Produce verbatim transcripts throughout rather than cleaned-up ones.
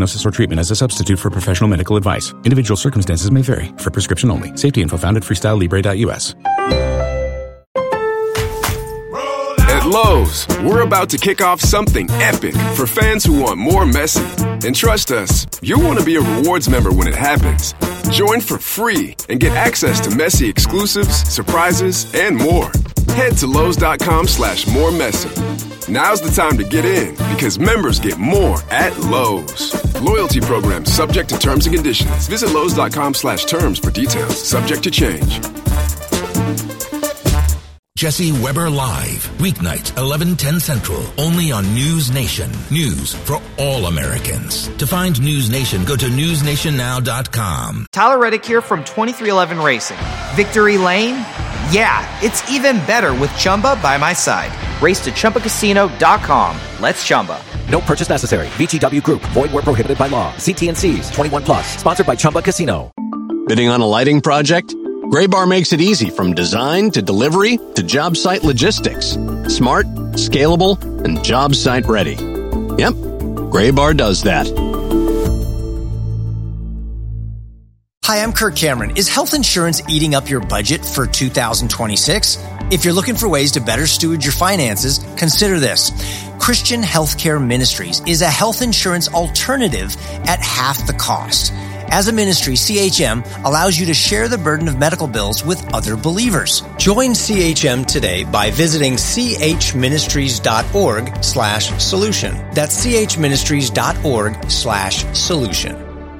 diagnosis or treatment as a substitute for professional medical advice. Individual circumstances may vary. For prescription only. Safety info found at freestyle libre dot u s. At Lowe's, we're about to kick off something epic for fans who want more Messi. And trust us, you'll want to be a rewards member when it happens. Join for free and get access to Messi exclusives, surprises, and more. Head to Lowe's.com slash more Messi. Now's the time to get in because members get more at Lowe's. Loyalty program subject to terms and conditions. Visit Lowe's.com slash terms for details. Subject to change. Jesse Weber Live, weeknights, eleven ten Central, only on News Nation. News for all Americans. To find News Nation, go to news nation now dot com. Tyler Reddick here from twenty-three eleven Racing. Victory Lane? Yeah, it's even better with Chumba by my side. Race to Chumba Casino dot com. Let's Chumba. No purchase necessary. V G W Group. Void where prohibited by law. See T and C's. twenty-one plus. Sponsored by Chumba Casino. Bidding on a lighting project? Graybar makes it easy from design to delivery to job site logistics. Smart, scalable, and job site ready. Yep, Graybar does that. Hi, I'm Kirk Cameron. Is health insurance eating up your budget for two thousand twenty-six? If you're looking for ways to better steward your finances, consider this. Christian Healthcare Ministries is a health insurance alternative at half the cost. As a ministry, C H M allows you to share the burden of medical bills with other believers. Join C H M today by visiting chministries.org slash solution. That's chministries.org slash solution.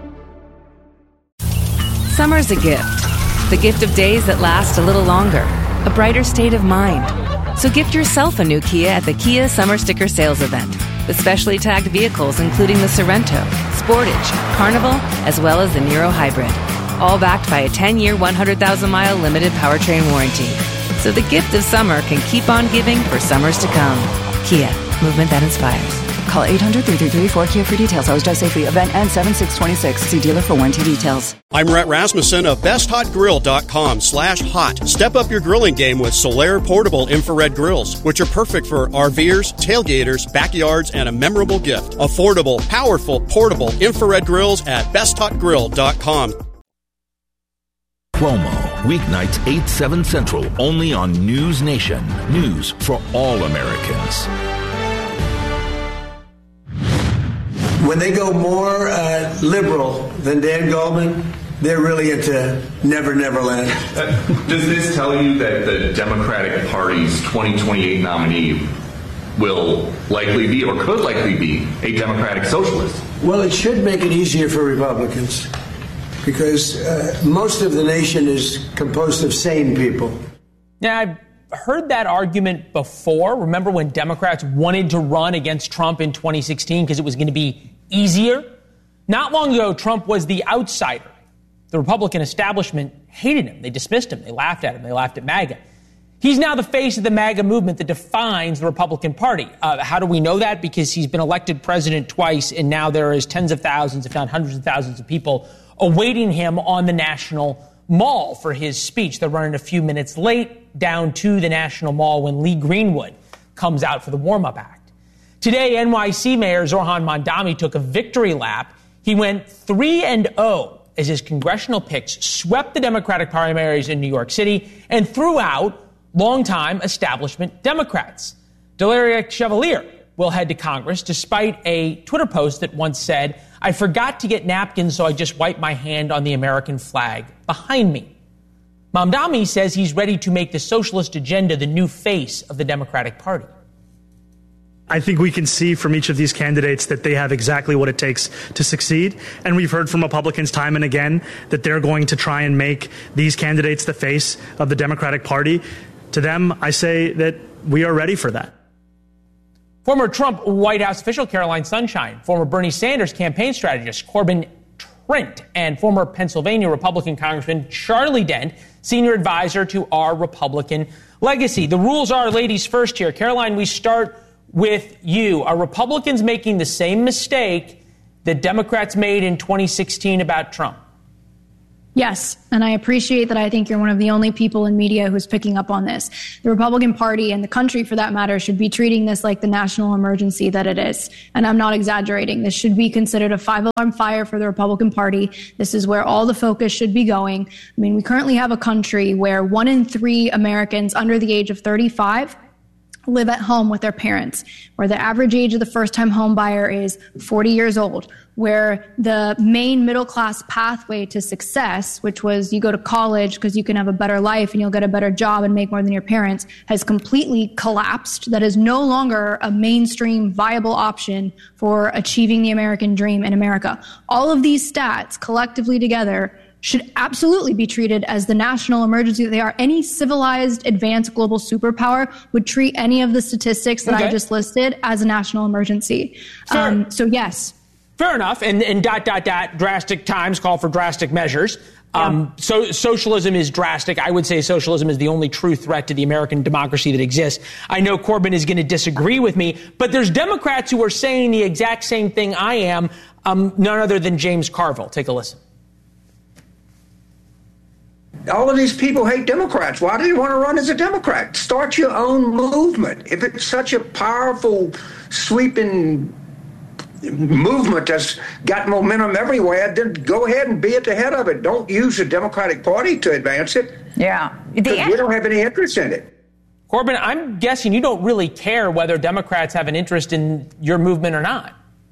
Summer's a gift. The gift of days that last a little longer. A brighter state of mind. So gift yourself a new Kia at the Kia Summer Sticker Sales Event. With specially tagged vehicles including the Sorrento, Sportage, Carnival, as well as the Niro Hybrid. All backed by a ten-year, one hundred thousand mile limited powertrain warranty. So the gift of summer can keep on giving for summers to come. Kia, movement that inspires. Call eight hundred, three three three, four K I A for details. Always drive safely. Event ends seven six twenty-six. See dealer for warranty details. I'm Rhett Rasmussen of best hot grill dot com slash hot. Step up your grilling game with Solaire portable infrared grills, which are perfect for RVers, tailgaters, backyards, and a memorable gift. Affordable, powerful, portable infrared grills at best hot grill dot com. Cuomo, weeknights eight, seven Central, only on News Nation. News for all Americans. When they go more uh, liberal than Dan Goldman, they're really into Never Never Land. Uh, does this tell you that the Democratic Party's twenty twenty-eight nominee will likely be, or could likely be, a Democratic socialist? Well, it should make it easier for Republicans, because uh, most of the nation is composed of sane people. Now, I've heard that argument before. Remember when Democrats wanted to run against Trump in twenty sixteen because it was going to be easier? Not long ago, Trump was the outsider. The Republican establishment hated him. They dismissed him. They laughed at him. They laughed at MAGA. He's now the face of the MAGA movement that defines the Republican Party. Uh, how do we know that? Because he's been elected president twice, and now there is tens of thousands, if not hundreds of thousands of people awaiting him on the National Mall for his speech. They're running a few minutes late down to the National Mall when Lee Greenwood comes out for the warm-up act. Today, N Y C Mayor Zohran Mamdani took a victory lap. He went three and oh as his congressional picks swept the Democratic primaries in New York City and threw out longtime establishment Democrats. Delaria Chevalier will head to Congress despite a Twitter post that once said, "I forgot to get napkins, so I just wiped my hand on the American flag behind me." Mamdani says he's ready to make the socialist agenda the new face of the Democratic Party. I think we can see from each of these candidates that they have exactly what it takes to succeed. And we've heard from Republicans time and again that they're going to try and make these candidates the face of the Democratic Party. To them, I say that we are ready for that. Former Trump White House official Caroline Sunshine, former Bernie Sanders campaign strategist Corbin Trent, and former Pennsylvania Republican Congressman Charlie Dent, senior advisor to our Republican legacy. The rules are ladies first here. Caroline, we start with you. Are Republicans making the same mistake that Democrats made in twenty sixteen about Trump? Yes, and I appreciate that. I think you're one of the only people in media who's picking up on this. The Republican Party and the country, for that matter, should be treating this like the national emergency that it is. And I'm not exaggerating. This should be considered a five-alarm fire for the Republican Party. This is where all the focus should be going. I mean, we currently have a country where one in three Americans under the age of thirty-five live at home with their parents, where the average age of the first-time home buyer is forty years old, where the main middle-class pathway to success, which was you go to college because you can have a better life and you'll get a better job and make more than your parents, has completely collapsed. That is no longer a mainstream viable option for achieving the American dream in America. All of these stats collectively together should absolutely be treated as the national emergency that they are. Any civilized, advanced global superpower would treat any of the statistics that Okay. I just listed as a national emergency. Um, so yes. Fair enough. And, and dot, dot, dot, drastic times call for drastic measures. Um, so socialism is drastic. I would say socialism is the only true threat to the American democracy that exists. I know Corbin is going to disagree with me, but there's Democrats who are saying the exact same thing I am, um, none other than James Carville. Take a listen. All of these people hate Democrats. Why do you want to run as a Democrat? Start your own movement. If it's such a powerful, sweeping movement that's got momentum everywhere, then go ahead and be at the head of it. Don't use the Democratic Party to advance it. Yeah. Because we don't have any interest in it. Corbin, I'm guessing you don't really care whether Democrats have an interest in your movement or not.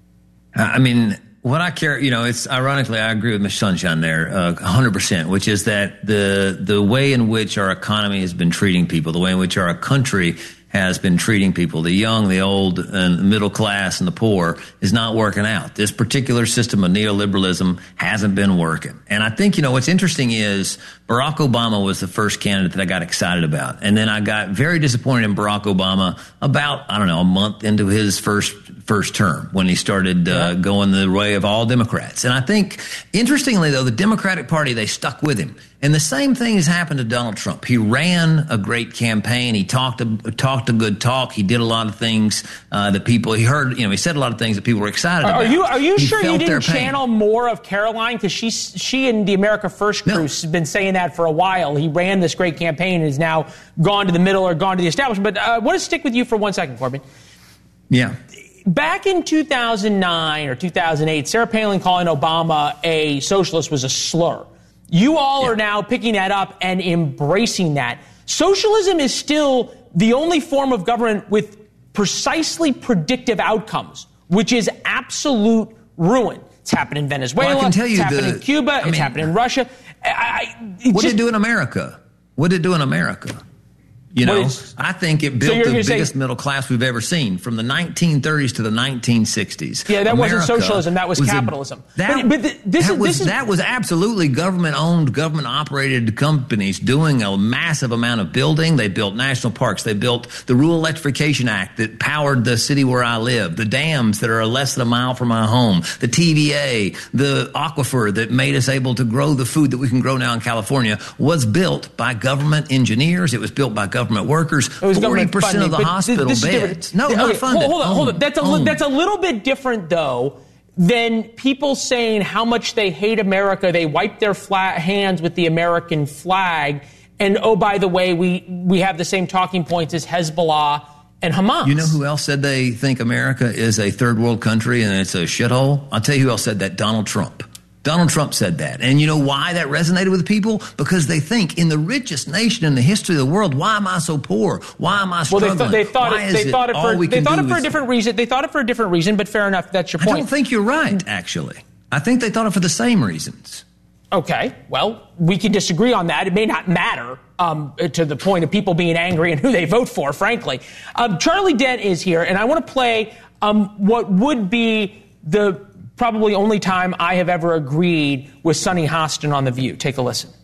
I mean, what I care, you know, it's ironically, I agree with Miz Sunshine there, uh, one hundred percent, which is that the the way in which our economy has been treating people, the way in which our country has been treating people, the young, the old, and the middle class, and the poor, is not working out. This particular system of neoliberalism hasn't been working. And I think, you know, what's interesting is Barack Obama was the first candidate that I got excited about. And then I got very disappointed in Barack Obama about, I don't know, a month into his first first term when he started uh, going the way of all Democrats. And I think, interestingly, though, the Democratic Party, they stuck with him. And the same thing has happened to Donald Trump. He ran a great campaign. He talked a, talked a good talk. He did a lot of things uh, that people, he heard, you know, he said a lot of things that people were excited Are, about. are you are you He sure you felt their didn't pain. channel more of Caroline? Because she, she and the America First crew has been saying that for a while. He ran this great campaign and is now gone to the middle or gone to the establishment. But uh, I want to stick with you for one second, Corbin. Yeah. Back in two thousand nine or two thousand eight, Sarah Palin calling Obama a socialist was a slur. You all yeah. are now picking that up and embracing that. Socialism is still the only form of government with precisely predictive outcomes, which is absolute ruin. It's happened in Venezuela. Well, I can tell you it's happened the, in Cuba. I it's mean, happened in Russia. I, I, what just, did it do in America? What did it do in America? You know, I think it built so the biggest say, middle class we've ever seen from the nineteen thirties to the nineteen sixties. Yeah, that America wasn't socialism. That was, was capitalism. A, that, but, but the, this, that, is, was, this is, that was absolutely government-owned, government-operated companies doing a massive amount of building. They built national parks. They built the Rural Electrification Act that powered the city where I live, the dams that are less than a mile from my home, the T V A, the aquifer that made us able to grow the food that we can grow now in California was built by government engineers. It was built by government workers. Forty percent of the hospital beds. No, okay, not funded. Hold on, hold on. That's a owned. that's a little bit different, though, than people saying how much they hate America. They wipe their flat hands with the American flag, and oh, by the way, we we have the same talking points as Hezbollah and Hamas. You know who else said they think America is a third world country and it's a shithole? I'll tell you who else said that. Donald Trump. Donald Trump said that. And you know why that resonated with people? Because they think in the richest nation in the history of the world, why am I so poor? Why am I struggling? Well, they, th- they thought why it, they it thought it for they thought it for a is... different reason. They thought it for a different reason, but fair enough. That's your point. I don't think you're right, actually. I think they thought it for the same reasons. Okay, well, we can disagree on that. It may not matter um, to the point of people being angry and who they vote for, frankly. Um, Charlie Dent is here, and I want to play um, what would be the probably only time I have ever agreed with Sonny Hostin on The View. Take a listen.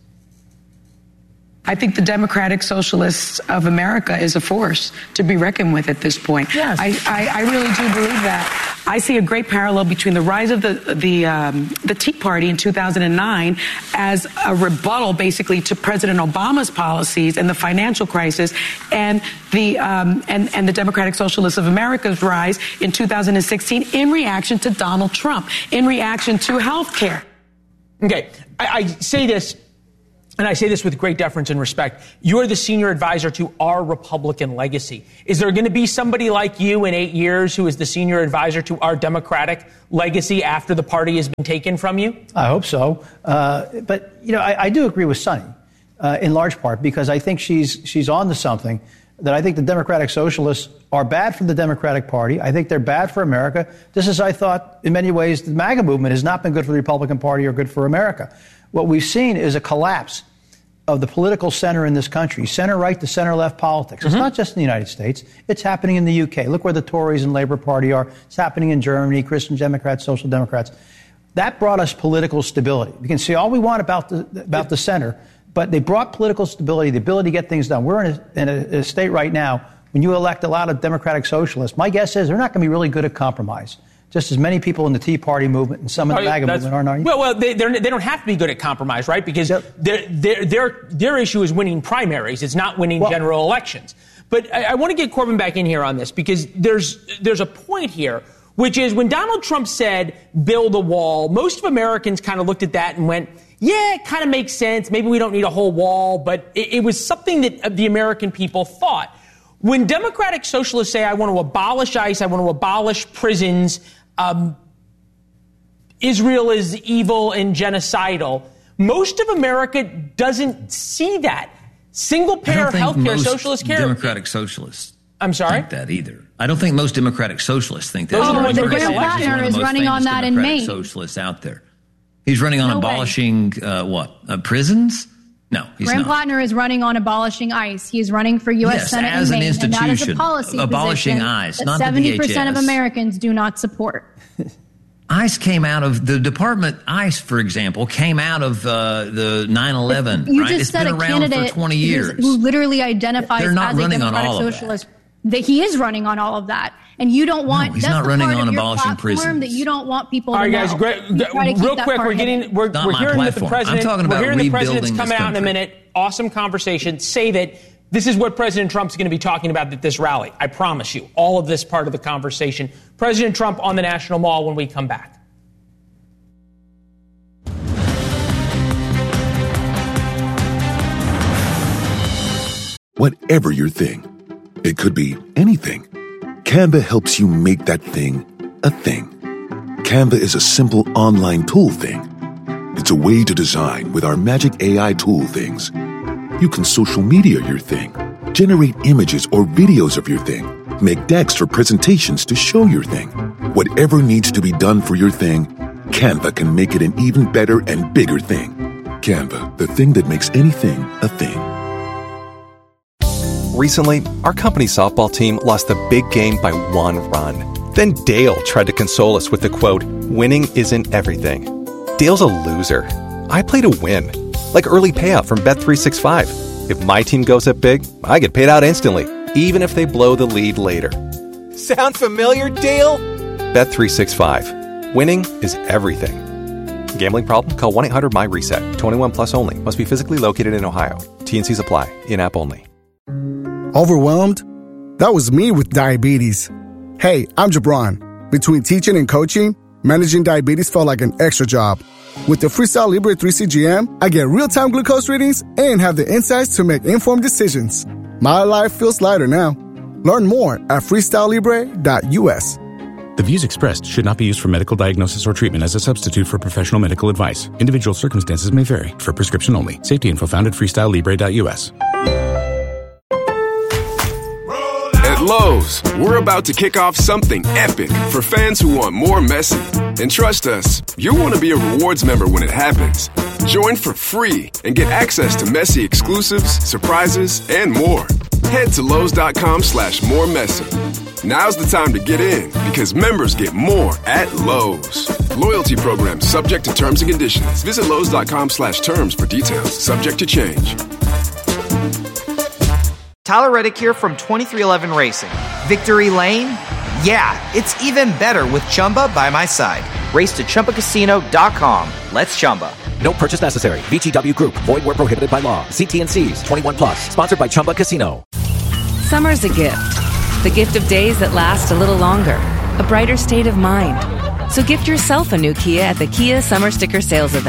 I think the Democratic Socialists of America is a force to be reckoned with at this point. Yes. I, I, I really do believe that. I see a great parallel between the rise of the the um, the Tea Party in two thousand nine as a rebuttal, basically, to President Obama's policies and the financial crisis, and the um, and and the Democratic Socialists of America's rise in two thousand sixteen in reaction to Donald Trump, in reaction to health care. Okay, I, I say this, and I say this with great deference and respect. You're the senior advisor to our Republican legacy. Is there going to be somebody like you in eight years who is the senior advisor to our Democratic legacy after the party has been taken from you? I hope so. Uh, but, you know, I, I do agree with Sonny uh, in large part because I think she's she's on to something that I think the Democratic Socialists are bad for the Democratic Party. I think they're bad for America. Just as I thought, in many ways, the MAGA movement has not been good for the Republican Party or good for America. What we've seen is a collapse of the political center in this country, center-right to center-left politics. It's mm-hmm. not just in the United States. It's happening in the U K. Look where the Tories and Labour Party are. It's happening in Germany, Christian Democrats, Social Democrats. That brought us political stability. We can say all we want about the, about the center, but they brought political stability, the ability to get things done. We're in a, in a, a state right now, when you elect a lot of Democratic Socialists, my guess is they're not going to be really good at compromise. Just as many people in the Tea Party movement and some in the MAGA movement aren't, are you? Well, well, they they don't have to be good at compromise, right? Because yep. their, their, their, their issue is winning primaries. It's not winning well, general elections. But I, I want to get Corbin back in here on this because there's there's a point here, which is when Donald Trump said, build a wall, most of Americans kind of looked at that and went, yeah, it kind of makes sense. Maybe we don't need a whole wall. But it, it was something that the American people thought. When Democratic Socialists say, I want to abolish ICE, I want to abolish prisons, Um, Israel is evil and genocidal. Most of America doesn't see that. Single-payer health care, socialist care. Democratic Socialists. I'm sorry? Think that either. I don't think most Democratic Socialists think that. Those oh, the Graham Plattner is running on that in Maine. Socialists out there. He's running on no abolishing uh, what? Uh, prisons? No, he's Graham not. Plattner is running on abolishing ICE. He's running for U S Yes, Senate as in Maine, an institution, and that is a policy abolishing position ICE, that not the seventy percent D H S. of Americans do not support. ICE came out of the department. ICE, for example, came out of uh, the nine eleven. You right? just It's said been a around candidate for twenty years. who literally identifies They're not as a running on Democratic all of socialist. That he is running on all of that, and you don't want. No, he's that's not the running part on of your abolishing platform prisons. that you don't want people all to right, guys, know. great, You try to keep real that quick, part we're hidden. getting, we're, Not we're my hearing that the platform. president, I'm talking about we're hearing the president's rebuilding coming this out in a country. minute. Awesome conversation. Say that this is what President Trump's going to be talking about at this rally. I promise you, all of this part of the conversation. President Trump on the National Mall when we come back. Whatever your thing, it could be anything. Canva helps you make that thing a thing. Canva is a simple online tool thing. It's a way to design with our magic A I tool things. You can social media your thing, generate images or videos of your thing, make decks for presentations to show your thing. Whatever needs to be done for your thing, Canva can make it an even better and bigger thing. Canva, the thing that makes anything a thing. Recently, our company's softball team lost a big game by one run. Then Dale tried to console us with the quote, winning isn't everything. Dale's a loser. I play to win. Like early payout from Bet three sixty-five. If my team goes up big, I get paid out instantly, even if they blow the lead later. Sound familiar, Dale? Bet three sixty-five. Winning is everything. Gambling problem? Call one eight hundred M Y reset. twenty-one plus only. Must be physically located in Ohio. T and C's apply. In-app only. Overwhelmed? That was me with diabetes. Hey, I'm Jabron. Between teaching and coaching, managing diabetes felt like an extra job. With the Freestyle Libre three C G M, I get real-time glucose readings and have the insights to make informed decisions. My life feels lighter now. Learn more at freestyle libre dot U S. The views expressed should not be used for medical diagnosis or treatment as a substitute for professional medical advice. Individual circumstances may vary. For prescription only. Safety info found at freestyle libre dot U S. At Lowe's, we're about to kick off something epic for fans who want more messy. And trust us, you'll want to be a rewards member when it happens. Join for free and get access to messy exclusives, surprises, and more. Head to Lowe's.com slash more messy. Now's the time to get in because members get more at Lowe's. Loyalty program subject to terms and conditions. Visit Lowe's.com slash terms for details. Subject to change. Tyler Reddick here from twenty-three eleven Racing. Victory Lane? Yeah, it's even better with Chumba by my side. Race to Chumba Casino dot com. Let's Chumba. No purchase necessary. V G W Group. Void where prohibited by law. See T and C's. twenty-one plus. Sponsored by Chumba Casino. Summer's a gift. The gift of days that last a little longer. A brighter state of mind. So gift yourself a new Kia at the Kia Summer Sticker Sales Event.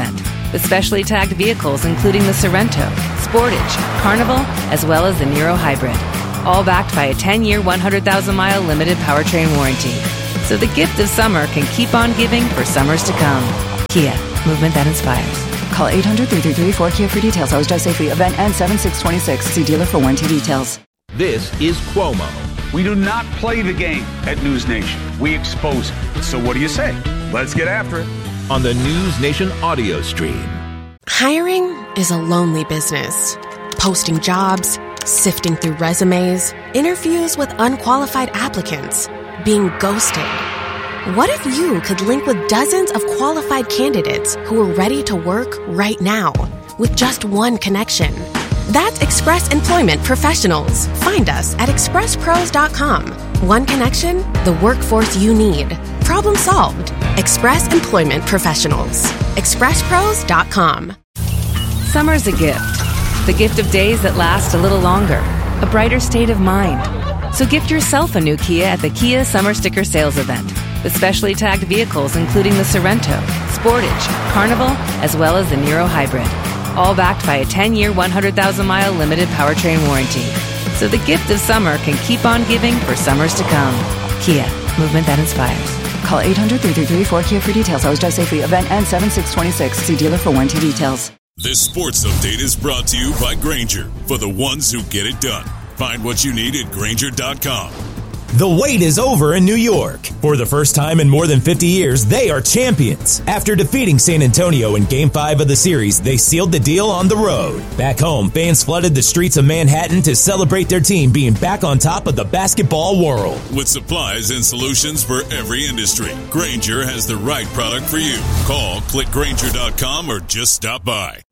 with specially tagged vehicles including the Sorrento, Sportage, Carnival, as well as the Niro Hybrid. All backed by a ten-year, one hundred thousand mile limited powertrain warranty. So the gift of summer can keep on giving for summers to come. Kia, movement that inspires. Call eight hundred, three three three, four K I A for details. Always drive safely. Event ends seven six twenty-six. See dealer for warranty details. This is Cuomo. We do not play the game at News Nation. We expose it. So what do you say? Let's get after it. On the News Nation audio stream. Hiring is a lonely business. Posting jobs, sifting through resumes, interviews with unqualified applicants, being ghosted. What if you could link with dozens of qualified candidates who are ready to work right now with just one connection? That's Express Employment Professionals. Find us at express pros dot com. One connection, the workforce you need. Problem solved. Express Employment Professionals. express pros dot com. Summer's a gift. The gift of days that last a little longer. A brighter state of mind. So gift yourself a new Kia at the Kia Summer Sticker Sales Event. With specially tagged vehicles including the Sorrento, Sportage, Carnival, as well as the Niro Hybrid. All backed by a ten-year, one hundred thousand mile limited powertrain warranty. So the gift of summer can keep on giving for summers to come. Kia, movement that inspires. Call eight hundred, three three three, four K I A for details. Always drive safely. Event ends seven six twenty-six. See dealer for warranty details. This sports update is brought to you by Grainger, for the ones who get it done. Find what you need at Grainger dot com. The wait is over in New York. For the first time in more than fifty years, they are champions. After defeating San Antonio in Game five of the series, they sealed the deal on the road. Back home, fans flooded the streets of Manhattan to celebrate their team being back on top of the basketball world. With supplies and solutions for every industry, Grainger has the right product for you. Call, click Grainger dot com, or just stop by.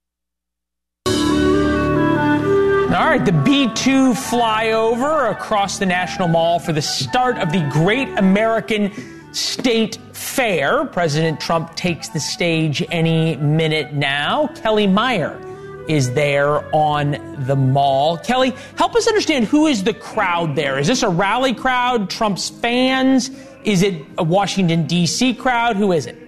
All right, the B two flyover across the National Mall for the start of the Great American State Fair. President Trump takes the stage any minute now. Kelly Meyer is there on the mall. Kelly, help us understand, who is the crowd there? Is this a rally crowd, Trump's fans? Is it a Washington, D C crowd? Who is it?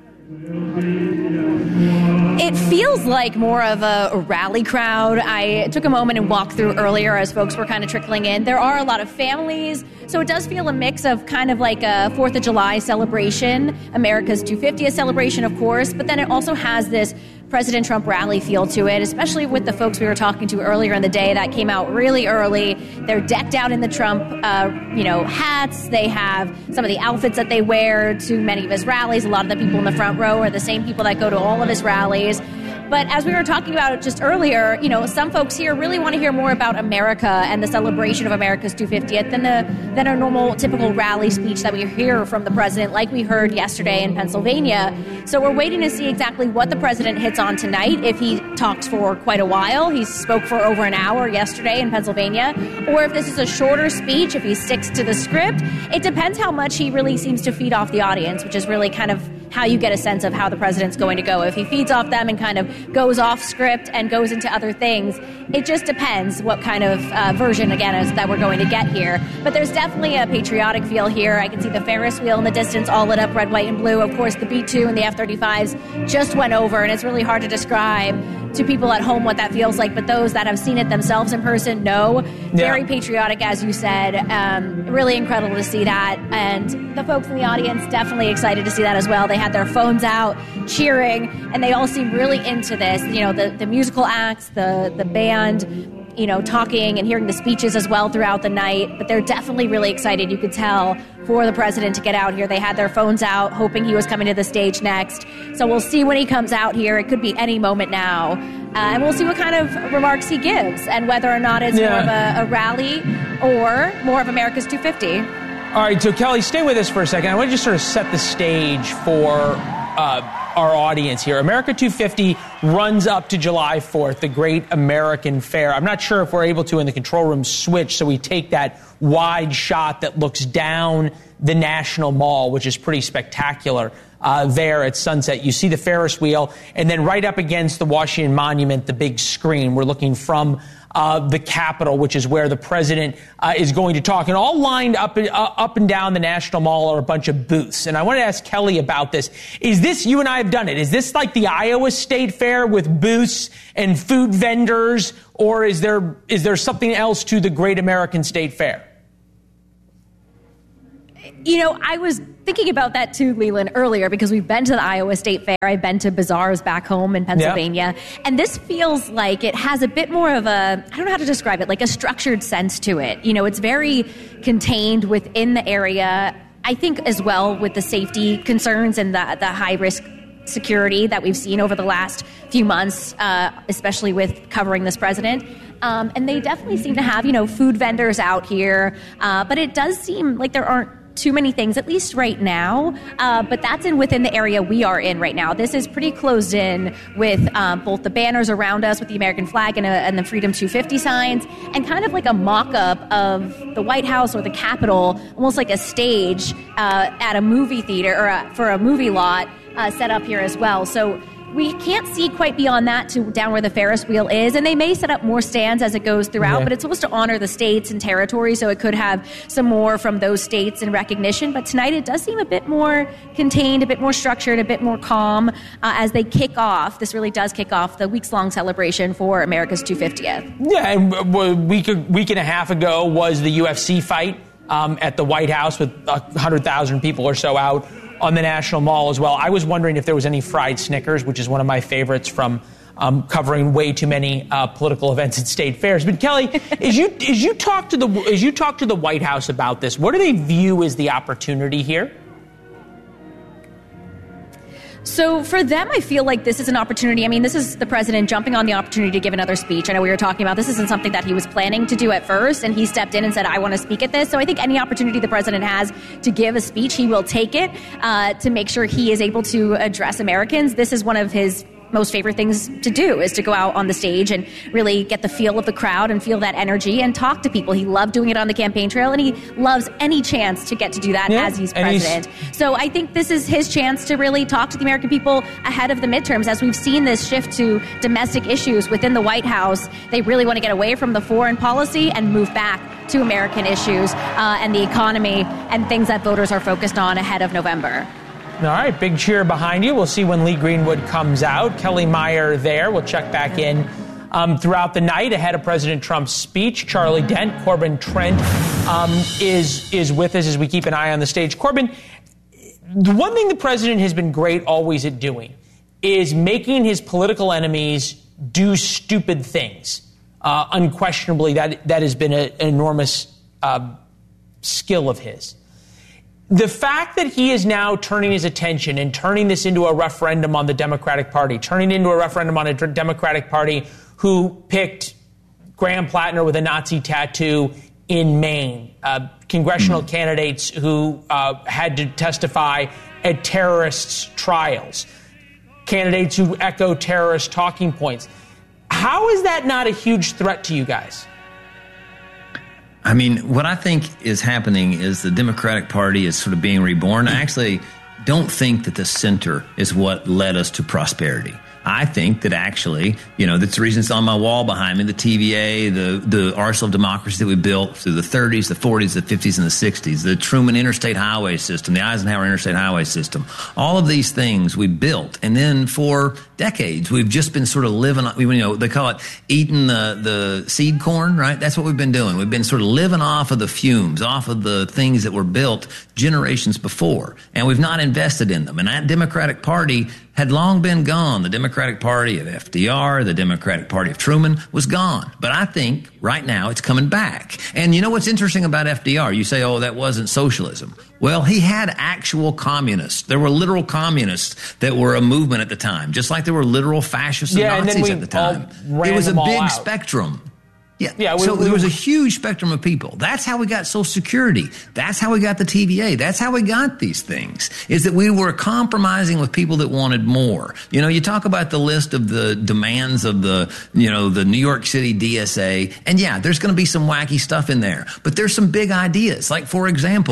It feels like more of a, a rally crowd. I took a moment and walked through earlier as folks were kind of trickling in. There are a lot of families, so it does feel a mix of kind of like a fourth of July celebration, America's two hundred fiftieth celebration, of course, but then it also has this President Trump rally feel to it, especially with the folks we were talking to earlier in the day that came out really early. They're decked out in the Trump, uh, you know, hats. They have some of the outfits that they wear to many of his rallies. A lot of the people in the front row are the same people that go to all of his rallies. But as we were talking about just earlier, you know, some folks here really want to hear more about America and the celebration of America's two hundred fiftieth than the than a normal, typical rally speech that we hear from the president, like we heard yesterday in Pennsylvania. So we're waiting to see exactly what the president hits on tonight. If he talks for quite a while, he spoke for over an hour yesterday in Pennsylvania, or if this is a shorter speech, if he sticks to the script. It depends how much he really seems to feed off the audience, which is really kind of how you get a sense of how the president's going to go. If he feeds off them and kind of goes off script and goes into other things, it just depends what kind of uh, version, again, is that we're going to get here. But there's definitely a patriotic feel here. I can see the Ferris wheel in the distance, all lit up red, white, and blue. Of course, the B two and the F thirty-fives just went over, and it's really hard to describe to people at home what that feels like, but those that have seen it themselves in person know. Yeah. Very patriotic, as you said. Um, really incredible to see that. And the folks in the audience definitely excited to see that as well. They had their phones out, cheering, and they all seem really into this. You know, the, the musical acts, the, the band, you know, talking and hearing the speeches as well throughout the night. But they're definitely really excited, you could tell, for the president to get out here. They had their phones out, hoping he was coming to the stage next. So we'll see when he comes out here. It could be any moment now. Uh, and we'll see what kind of remarks he gives and whether or not it's yeah. more of a, a rally or more of America's two fifty. All right, so Kelly, stay with us for a second. I want to just sort of set the stage for uh, our audience here. America two fifty runs up to July fourth, the Great American Fair. I'm not sure if we're able to, in the control room, switch so we take that wide shot that looks down the National Mall, which is pretty spectacular. uh, there at sunset. You see the Ferris wheel, and then right up against the Washington Monument, the big screen. We're looking from Uh, the Capitol, which is where the president uh, is going to talk. And all lined up, uh, up and down the National Mall are a bunch of booths. And I want to ask Kelly about this. Is this, you and I have done it, is this like the Iowa State Fair with booths and food vendors, or is there is there something else to the Great American State Fair? You know, I was thinking about that too, Leland, earlier, because we've been to the Iowa State Fair. I've been to bazaars back home in Pennsylvania. Yep. And this feels like it has a bit more of a, I don't know how to describe it, like a structured sense to it. You know, it's very contained within the area. I think as well with the safety concerns and the, the high risk security that we've seen over the last few months, uh, especially with covering this president. Um, and they definitely seem to have, you know, food vendors out here. Uh, but it does seem like there aren't too many things, at least right now, uh, but that's in within the area we are in right now. This is pretty closed in with um, both the banners around us with the American flag and, a, and the Freedom two fifty signs, and kind of like a mock-up of the White House or the Capitol, almost like a stage uh, at a movie theater or a, for a movie lot uh, set up here as well. So we can't see quite beyond that to down where the Ferris wheel is, and they may set up more stands as it goes throughout, yeah. But it's supposed to honor the states and territories, so it could have some more from those states in recognition. But tonight it does seem a bit more contained, a bit more structured, a bit more calm uh, as they kick off. This really does kick off the weeks-long celebration for America's two hundred fiftieth. Yeah, and a week, a week and a half ago was the U F C fight um, at the White House with one hundred thousand people or so out on the National Mall as well. I was wondering if there was any fried Snickers, which is one of my favorites from um, covering way too many uh, political events at state fairs. But Kelly, as you as you talk to the as you talk to the White House about this, what do they view as the opportunity here? So for them, I feel like this is an opportunity. I mean, this is the president jumping on the opportunity to give another speech. I know we were talking about this isn't something that he was planning to do at first, and he stepped in and said, I want to speak at this. So I think any opportunity the president has to give a speech, he will take it uh, to make sure he is able to address Americans. This is one of his most favorite things to do, is to go out on the stage and really get the feel of the crowd and feel that energy and talk to people. He loved doing it on the campaign trail, and he loves any chance to get to do that yeah, as he's president. He's... So I think this is his chance to really talk to the American people ahead of the midterms. As we've seen this shift to domestic issues within the White House, they really want to get away from the foreign policy and move back to American issues uh, and the economy and things that voters are focused on ahead of November. All right, big cheer behind you. We'll see when Lee Greenwood comes out. Kelly Meyer there. We'll check back in um, throughout the night ahead of President Trump's speech. Charlie Dent, Corbin Trent um, is is with us as we keep an eye on the stage. Corbin, the one thing the president has been great always at doing is making his political enemies do stupid things. Uh, unquestionably, that that has been a, an enormous uh, skill of his. The fact that he is now turning his attention and turning this into a referendum on the Democratic Party, turning it into a referendum on a Democratic Party who picked Graham Plattner with a Nazi tattoo in Maine, uh, congressional mm-hmm. candidates who uh, had to testify at terrorists' trials, candidates who echo terrorist talking points. How is that not a huge threat to you guys? I mean, what I think is happening is the Democratic Party is sort of being reborn. I actually don't think that the center is what led us to prosperity. I think that actually, you know, that's the reason it's on my wall behind me, the T V A, the, the arsenal of democracy that we built through the thirties, the forties, the fifties, and the sixties, the Truman Interstate Highway System, the Eisenhower Interstate Highway System, all of these things we built. And then for decades, we've just been sort of living, you know, they call it eating the, the seed corn, right? That's what we've been doing. We've been sort of living off of the fumes, off of the things that were built generations before. And we've not invested in them. And that Democratic Party had long been gone. The Democratic Party of F D R, the Democratic Party of Truman was gone. But I think right now it's coming back. And you know what's interesting about F D R? You say, oh, that wasn't socialism. Well, he had actual communists. There were literal communists that were a movement at the time, just like there were literal fascists and yeah, Nazis and at the time. It was a big spectrum. Yeah. yeah we, so we, there was a huge spectrum of people. That's how we got Social Security. That's how we got the T V A. That's how we got these things, is that we were compromising with people that wanted more. You know, you talk about the list of the demands of the, you know, the New York City D S A. And yeah, there's going to be some wacky stuff in there. But there's some big ideas. Like, for example,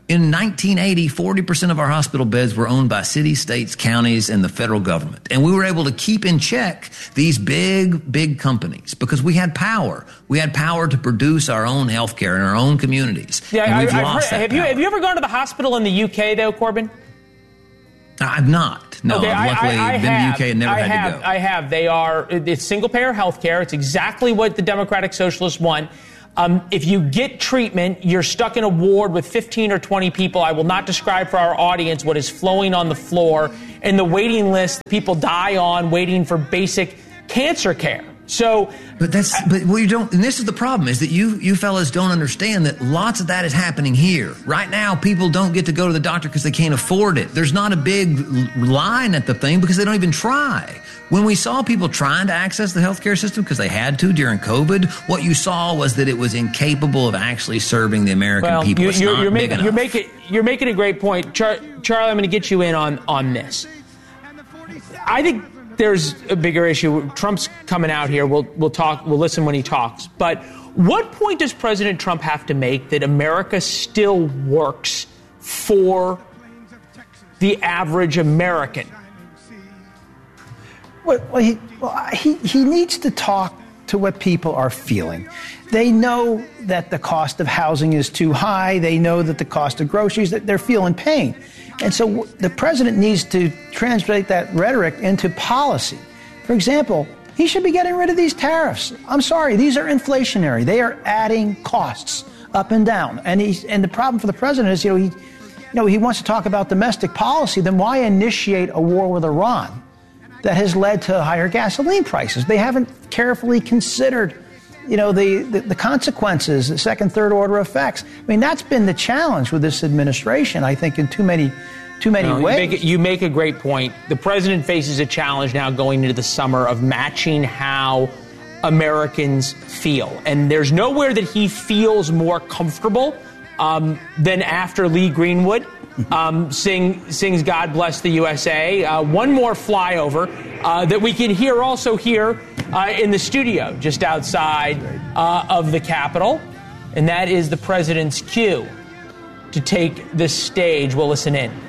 In nineteen eighty, forty percent of our hospital beds were owned by cities, states, counties, and the federal government. And we were able to keep in check these big, big companies because we had power. We had power to produce our own health care in our own communities. Yeah, and we've I, lost heard, that have power. you have you ever gone to the hospital in the U K, though, Corbin? I've not. No, okay, I've luckily I, I, I been have, to the U K and never I had have, to go. I have. They are, it's single-payer health care. It's exactly what the Democratic Socialists want. Um, if you get treatment, you're stuck in a ward with fifteen or twenty people. I will not describe for our audience what is flowing on the floor and the waiting list people die on waiting for basic cancer care. So, but that's but what you don't, and this is the problem, is that you you fellas don't understand that lots of that is happening here right now. People don't get to go to the doctor because they can't afford it. There's not a big line at the thing because they don't even try. When we saw people trying to access the healthcare system because they had to during COVID, what you saw was that it was incapable of actually serving the American well, people. You, it's you're, not you're, big making, you're enough. making you're making a great point, Char- Charlie. I'm going to get you in on on this. I think there's a bigger issue. Trump's coming out here. We'll we'll talk. We'll listen when he talks. But what point does President Trump have to make that America still works for the average American? Well, well, he, well he, he needs to talk to what people are feeling. They know that the cost of housing is too high. They know that the cost of groceries, that they're feeling pain. And so the president needs to translate that rhetoric into policy. For example, he should be getting rid of these tariffs. I'm sorry, these are inflationary. They are adding costs up and down. And he's, and the problem for the president is, you know, he, you know, he wants to talk about domestic policy. Then why initiate a war with Iran that has led to higher gasoline prices? They haven't carefully considered, you know, the, the, the consequences, the second, third order effects. I mean, that's been the challenge with this administration, I think, in too many, too many No, ways. You make, you make a great point. The president faces a challenge now going into the summer of matching how Americans feel. And there's nowhere that he feels more comfortable um, than after Lee Greenwood um, sing, sings God Bless the U S A. Uh, one more flyover uh, that we can hear also here uh, in the studio just outside uh, of the Capitol. And that is the president's cue to take the stage. We'll listen in.